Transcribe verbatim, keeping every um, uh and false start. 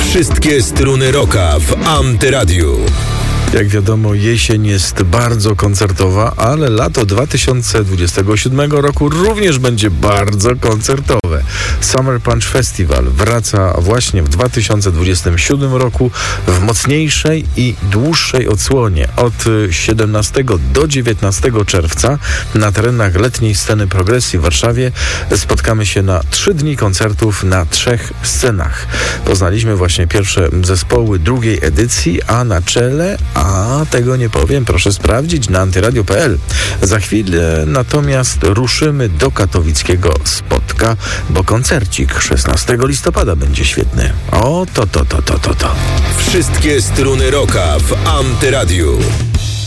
Wszystkie struny rocka w Antyradiu. Jak wiadomo, jesień jest bardzo koncertowa, ale lato dwa tysiące dwudziestego siódmego roku również będzie bardzo koncertowe. Summer Punch Festival wraca właśnie w dwa tysiące dwudziestym siódmym roku w mocniejszej i dłuższej odsłonie. Od siedemnastego do dziewiętnastego czerwca na terenach letniej sceny progresji w Warszawie spotkamy się na trzy dni koncertów na trzech scenach. Poznaliśmy właśnie pierwsze zespoły drugiej edycji, a na czele A tego nie powiem, proszę sprawdzić na antyradio kropka p l. Za chwilę natomiast ruszymy do katowickiego Spotka, bo koncercik szesnastego listopada będzie świetny. O, to, to, to, to, to, to. Wszystkie struny rocka w Antyradiu.